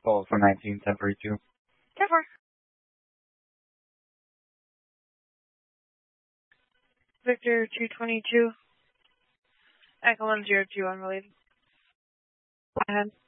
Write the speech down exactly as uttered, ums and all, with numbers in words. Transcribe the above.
Call for nineteen ten forty-two. ten four. Victor two twenty-two. Echo one zero two unrelated. Go ahead.